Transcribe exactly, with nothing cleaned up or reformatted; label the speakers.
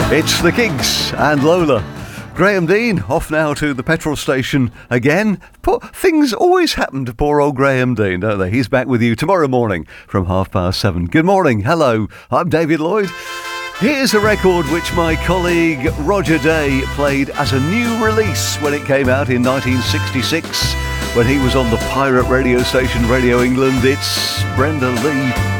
Speaker 1: It's the Kinks and Lola. Graham Dean off now to the petrol station again. Poor, things always happen to poor old Graham Dean, don't they? He's back with you tomorrow morning from half past seven. Good morning. Hello. I'm David Lloyd. Here's a record which my colleague Roger Day played as a new release when it came out in nineteen sixty-six when he was on the pirate radio station Radio England. It's Brenda Lee.